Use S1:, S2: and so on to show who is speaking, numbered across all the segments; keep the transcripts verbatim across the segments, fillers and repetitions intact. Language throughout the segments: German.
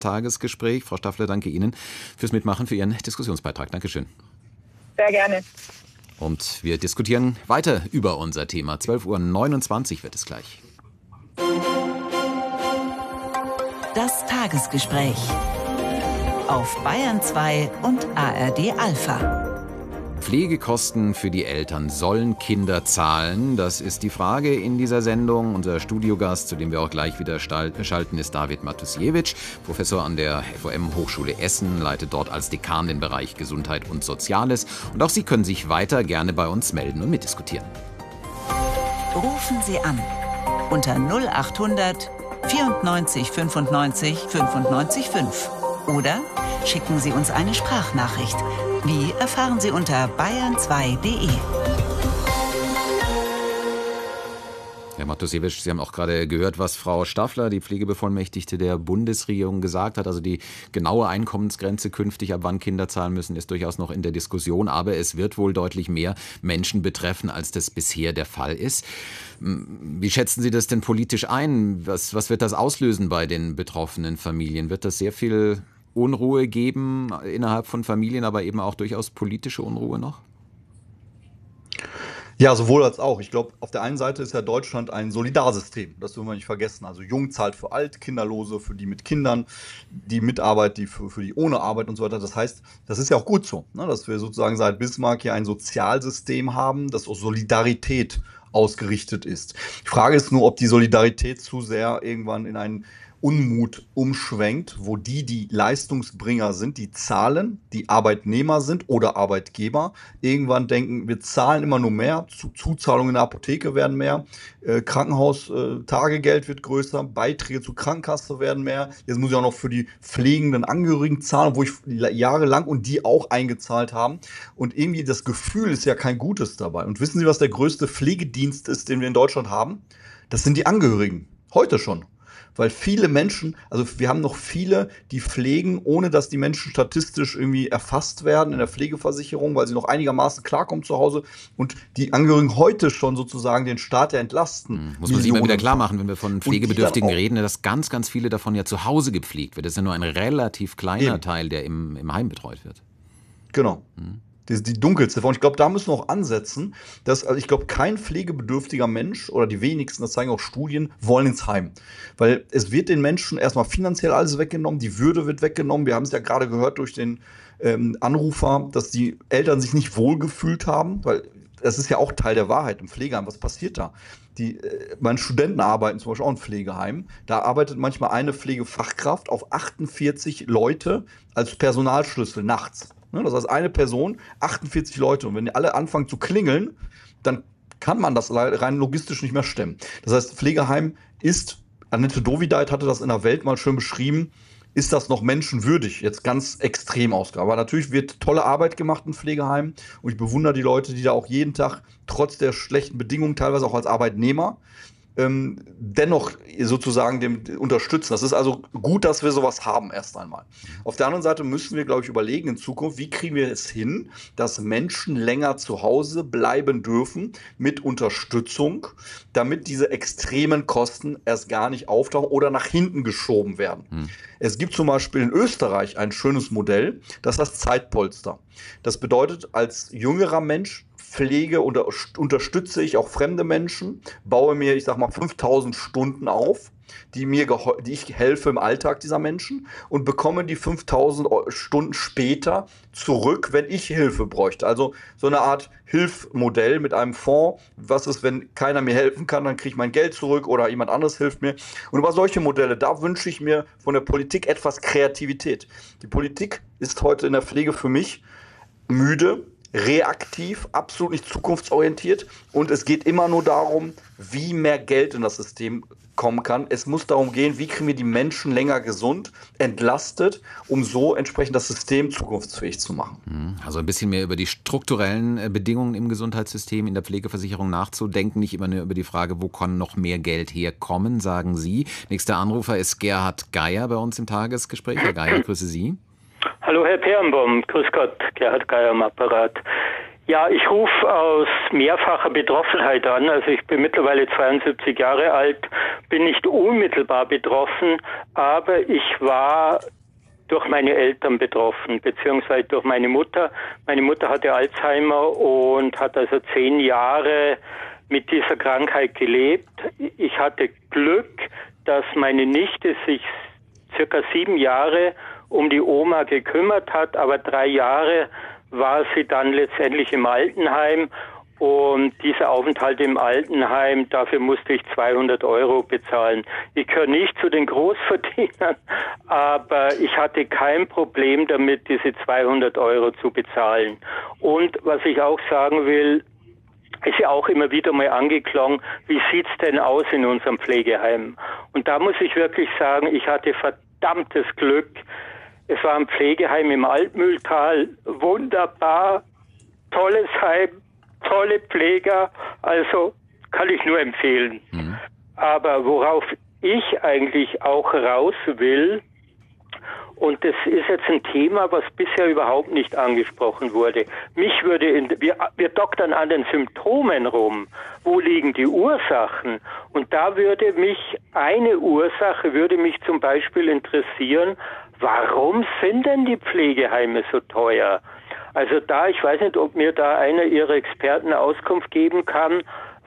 S1: Tagesgespräch. Frau Staffler, danke Ihnen fürs Mitmachen, für Ihren Diskussionsbeitrag. Dankeschön.
S2: Sehr gerne.
S1: Und wir diskutieren weiter über unser Thema. zwölf Uhr neunundzwanzig wird es gleich.
S3: Das Tagesgespräch auf Bayern zwei und A R D Alpha.
S1: Pflegekosten für die Eltern sollen Kinder zahlen? Das ist die Frage in dieser Sendung. Unser Studiogast, zu dem wir auch gleich wieder schalten, ist David Matusiewicz, Professor an der F O M-Hochschule Essen, leitet dort als Dekan den Bereich Gesundheit und Soziales. Und auch Sie können sich weiter gerne bei uns melden und mitdiskutieren.
S3: Rufen Sie an unter null achthundert vierundneunzig fünfundneunzig fünfundneunzig fünf oder schicken Sie uns eine Sprachnachricht. Wie erfahren Sie unter bayern zwei punkt de.
S1: Herr Matusiewicz, Sie haben auch gerade gehört, was Frau Staffler, die Pflegebevollmächtigte der Bundesregierung, gesagt hat. Also die genaue Einkommensgrenze künftig, ab wann Kinder zahlen müssen, ist durchaus noch in der Diskussion. Aber es wird wohl deutlich mehr Menschen betreffen, als das bisher der Fall ist. Wie schätzen Sie das denn politisch ein? Was, was wird das auslösen bei den betroffenen Familien? Wird das sehr viel Unruhe geben innerhalb von Familien, aber eben auch durchaus politische Unruhe noch?
S4: Ja, sowohl als auch. Ich glaube, auf der einen Seite ist ja Deutschland ein Solidarsystem. Das dürfen wir nicht vergessen. Also Jung zahlt für Alt, Kinderlose für die mit Kindern, die mit Arbeit, die für, für die ohne Arbeit und so weiter. Das heißt, das ist ja auch gut so, ne? Dass wir sozusagen seit Bismarck hier ein Sozialsystem haben, das auf Solidarität ausgerichtet ist. Die Frage ist nur, ob die Solidarität zu sehr irgendwann in einen Unmut umschwenkt, wo die, die Leistungsbringer sind, die zahlen, die Arbeitnehmer sind oder Arbeitgeber, irgendwann denken, wir zahlen immer nur mehr, Zuzahlungen in der Apotheke werden mehr, äh, Krankenhaus-Tagegeld äh, wird größer, Beiträge zur Krankenkasse werden mehr, jetzt muss ich auch noch für die pflegenden Angehörigen zahlen, wo ich jahrelang und die auch eingezahlt haben, und irgendwie das Gefühl ist ja kein Gutes dabei. Und wissen Sie, was der größte Pflegedienst ist, den wir in Deutschland haben? Das sind die Angehörigen, heute schon. Weil viele Menschen, also wir haben noch viele, die pflegen, ohne dass die Menschen statistisch irgendwie erfasst werden in der Pflegeversicherung, weil sie noch einigermaßen klarkommen zu Hause und die Angehörigen heute schon sozusagen den Staat ja entlasten.
S1: Hm, muss man sich immer wieder klar machen, wenn wir von Pflegebedürftigen reden, dass ganz, ganz viele davon ja zu Hause gepflegt wird. Das ist ja nur ein relativ kleiner Eben. Teil, der im, im Heim betreut wird.
S4: Genau. Hm. Die, die Dunkelziffer. Und ich glaube, da müssen wir auch ansetzen, dass, also ich glaube, kein pflegebedürftiger Mensch oder die wenigsten, das zeigen auch Studien, wollen ins Heim. Weil es wird den Menschen erstmal finanziell alles weggenommen, die Würde wird weggenommen. Wir haben es ja gerade gehört durch den ähm, Anrufer, dass die Eltern sich nicht wohlgefühlt haben, weil das ist ja auch Teil der Wahrheit im Pflegeheim. Was passiert da? Die, äh, meine Studenten arbeiten zum Beispiel auch im Pflegeheim. Da arbeitet manchmal eine Pflegefachkraft auf achtundvierzig Leute als Personalschlüssel nachts. Das heißt, eine Person, achtundvierzig Leute. Und wenn die alle anfangen zu klingeln, dann kann man das rein logistisch nicht mehr stemmen. Das heißt, Pflegeheim ist, Annette Dovideit hatte das in der Welt mal schön beschrieben, ist das noch menschenwürdig? Jetzt ganz extrem ausgegangen. Aber natürlich wird tolle Arbeit gemacht in Pflegeheimen. Und ich bewundere die Leute, die da auch jeden Tag, trotz der schlechten Bedingungen, teilweise auch als Arbeitnehmer, Ähm, dennoch sozusagen dem unterstützen. Das ist also gut, dass wir sowas haben erst einmal. Auf der anderen Seite müssen wir, glaube ich, überlegen in Zukunft, wie kriegen wir es hin, dass Menschen länger zu Hause bleiben dürfen mit Unterstützung, damit diese extremen Kosten erst gar nicht auftauchen oder nach hinten geschoben werden. Hm. Es gibt zum Beispiel in Österreich ein schönes Modell, das heißt Zeitpolster. Das bedeutet, als jüngerer Mensch pflege oder unterstütze ich auch fremde Menschen, baue mir, ich sag mal, fünftausend Stunden auf, die mir die ich helfe im Alltag dieser Menschen, und bekomme die fünftausend Stunden später zurück, wenn ich Hilfe bräuchte. Also so eine Art Hilfsmodell mit einem Fonds. Was ist, wenn keiner mir helfen kann, dann kriege ich mein Geld zurück oder jemand anderes hilft mir. Und über solche Modelle, da wünsche ich mir von der Politik etwas Kreativität. Die Politik ist heute in der Pflege für mich müde, reaktiv, absolut nicht zukunftsorientiert, und es geht immer nur darum, wie mehr Geld in das System kommen kann. Es muss darum gehen, wie kriegen wir die Menschen länger gesund, entlastet, um so entsprechend das System zukunftsfähig zu machen.
S1: Also ein bisschen mehr über die strukturellen Bedingungen im Gesundheitssystem, in der Pflegeversicherung nachzudenken, nicht immer nur über die Frage, wo kann noch mehr Geld herkommen, sagen Sie. Nächster Anrufer ist Gerhard Geier bei uns im Tagesgespräch. Herr Geier, grüße Sie.
S5: Hallo Herr Peerenbohm, grüß Gott, Gerhard Geier am Apparat.
S2: Ja, ich rufe aus mehrfacher Betroffenheit an. Also ich bin mittlerweile zweiundsiebzig Jahre alt, bin nicht unmittelbar betroffen, aber ich war durch meine Eltern betroffen, beziehungsweise durch meine Mutter. Meine Mutter hatte Alzheimer und hat also zehn Jahre mit dieser Krankheit gelebt. Ich hatte Glück, dass meine Nichte sich circa sieben Jahre um die Oma gekümmert hat, aber drei Jahre war sie dann letztendlich im Altenheim. Und dieser Aufenthalt im Altenheim, dafür musste ich zweihundert Euro bezahlen. Ich gehöre nicht zu den Großverdienern, aber ich hatte kein Problem damit, diese zweihundert Euro zu bezahlen. Und was ich auch sagen will, ist ja auch immer wieder mal angeklungen, wie sieht's denn aus in unserem Pflegeheim? Und da muss ich wirklich sagen, ich hatte verdammtes Glück. Es war ein Pflegeheim im Altmühltal, wunderbar, tolles Heim, tolle Pfleger, also kann ich nur empfehlen. Mhm. Aber worauf ich eigentlich auch raus will, und das ist jetzt ein Thema, was bisher überhaupt nicht angesprochen wurde. Mich würde, in, wir, wir doktern an den Symptomen rum. Wo liegen die Ursachen? Und da würde mich, eine Ursache würde mich zum Beispiel interessieren, warum sind denn die Pflegeheime so teuer? Also da, ich weiß nicht, ob mir da einer Ihrer Experten Auskunft geben kann,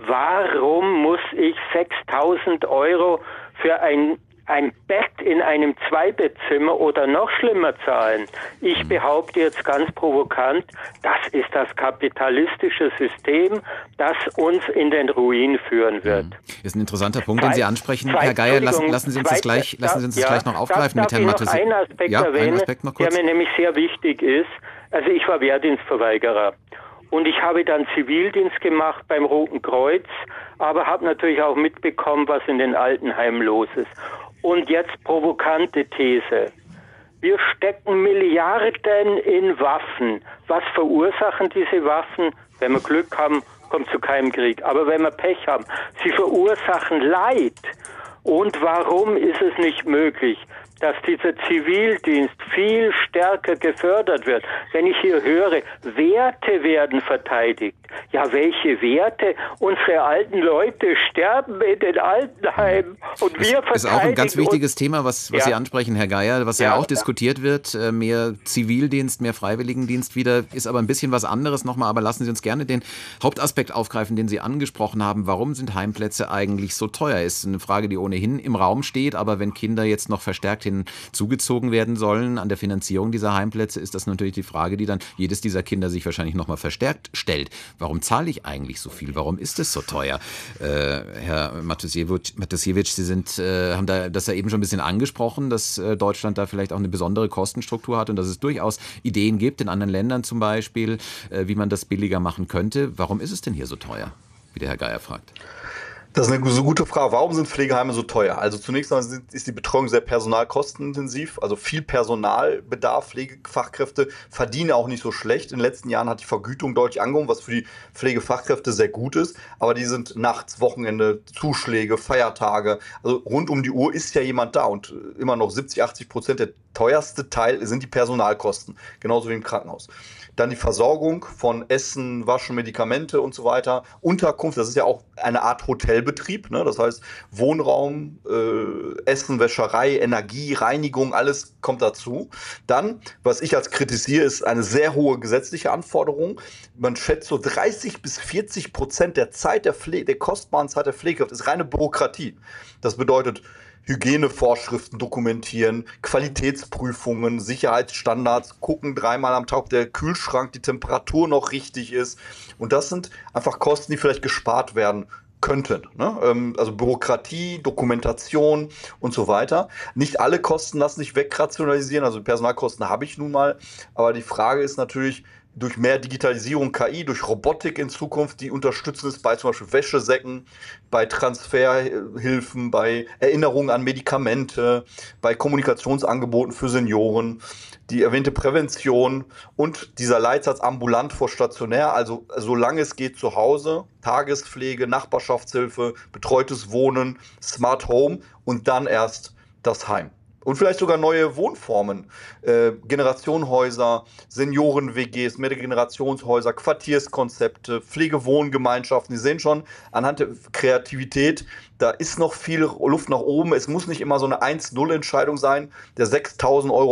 S2: warum muss ich sechstausend Euro für ein ein Bett in einem Zweibettzimmer oder noch schlimmer zahlen? Ich behaupte jetzt ganz provokant, das ist das kapitalistische System, das uns in den Ruin führen wird.
S1: Das ist ein interessanter Punkt, den Sie ansprechen. Zwei, Herr Geier, lassen, lassen Sie uns das gleich, lassen Sie uns das ja, gleich noch aufgreifen
S2: darf,
S1: mit Herrn Mattes.
S2: Darf ich noch einen Aspekt
S1: ja,
S2: erwähnen,
S1: einen Aspekt noch kurz?
S2: der mir nämlich sehr wichtig ist. Also ich war Wehrdienstverweigerer. Und ich habe dann Zivildienst gemacht beim Roten Kreuz, aber habe natürlich auch mitbekommen, was in den Altenheimen los ist. Und jetzt provokante These. Wir stecken Milliarden in Waffen. Was verursachen diese Waffen? Wenn wir Glück haben, kommt zu keinem Krieg. Aber wenn wir Pech haben, sie verursachen Leid. Und warum ist es nicht möglich, dass dieser Zivildienst viel stärker gefördert wird? Wenn ich hier höre, Werte werden verteidigt. Ja, welche Werte? Unsere alten Leute sterben in den Altenheimen und wir verteidigen.
S1: Das ist auch ein ganz wichtiges Thema, was, was ja. Sie ansprechen, Herr Geier, was ja, ja auch diskutiert wird. Mehr Zivildienst, mehr Freiwilligendienst wieder, ist aber ein bisschen was anderes nochmal. Aber lassen Sie uns gerne den Hauptaspekt aufgreifen, den Sie angesprochen haben. Warum sind Heimplätze eigentlich so teuer? Ist eine Frage, die ohnehin im Raum steht. Aber wenn Kinder jetzt noch verstärkt hinzugezogen werden sollen an der Finanzierung dieser Heimplätze, ist das natürlich die Frage, die dann jedes dieser Kinder sich wahrscheinlich nochmal verstärkt stellt. Warum zahle ich eigentlich so viel? Warum ist es so teuer? Äh, Herr Matusiewicz, Sie sind, äh, haben da, das ja eben schon ein bisschen angesprochen, dass äh, Deutschland da vielleicht auch eine besondere Kostenstruktur hat und dass es durchaus Ideen gibt, in anderen Ländern zum Beispiel, äh, wie man das billiger machen könnte. Warum ist es denn hier so teuer? Wie der Herr Geier fragt.
S4: Das ist eine so gute Frage. Warum sind Pflegeheime so teuer? Also zunächst mal ist die Betreuung sehr personalkostenintensiv, also viel Personalbedarf. Pflegefachkräfte verdienen auch nicht so schlecht. In den letzten Jahren hat die Vergütung deutlich angehoben, was für die Pflegefachkräfte sehr gut ist. Aber die sind nachts, Wochenende, Zuschläge, Feiertage. Also rund um die Uhr ist ja jemand da und immer noch siebzig, achtzig Prozent der teuerste Teil sind die Personalkosten. Genauso wie im Krankenhaus. Dann die Versorgung von Essen, Waschen, Medikamente und so weiter. Unterkunft, das ist ja auch eine Art Hotelbetrieb, ne? Das heißt Wohnraum, äh, Essen, Wäscherei, Energie, Reinigung, alles kommt dazu. Dann, was ich als kritisiere, ist eine sehr hohe gesetzliche Anforderung. Man schätzt so dreißig bis vierzig Prozent der Zeit der Pflege, der kostbaren Zeit der Pflegekraft ist reine Bürokratie. Das bedeutet Hygienevorschriften dokumentieren, Qualitätsprüfungen, Sicherheitsstandards, gucken dreimal am Tag, ob der Kühlschrank, die Temperatur noch richtig ist. Und das sind einfach Kosten, die vielleicht gespart werden könnten. Ne? Also Bürokratie, Dokumentation und so weiter. Nicht alle Kosten lassen sich wegrationalisieren, also Personalkosten habe ich nun mal. Aber die Frage ist natürlich, durch mehr Digitalisierung, K I, durch Robotik in Zukunft, die unterstützen ist bei zum Beispiel Wäschesäcken, bei Transferhilfen, bei Erinnerungen an Medikamente, bei Kommunikationsangeboten für Senioren, die erwähnte Prävention und dieser Leitsatz ambulant vor stationär, also solange es geht zu Hause, Tagespflege, Nachbarschaftshilfe, betreutes Wohnen, Smart Home und dann erst das Heim. Und vielleicht sogar neue Wohnformen, äh, Generationenhäuser, Senioren-W Gs, Mehrgenerationshäuser, Quartierskonzepte, Pflegewohngemeinschaften. Sie sehen schon, anhand der Kreativität, da ist noch viel Luft nach oben. Es muss nicht immer so eine eins null Entscheidung sein, der sechstausend Euro